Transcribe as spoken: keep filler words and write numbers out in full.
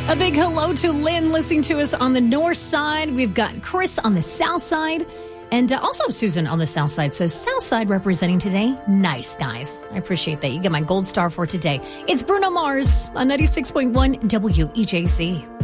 A big hello to Lynn listening to us on the north side. We've got Chris on the south side. And uh, also Susan on the south side. So south side representing today. Nice, guys. I appreciate that. You get my gold star for today. It's Bruno Mars on ninety-six point one W E J C.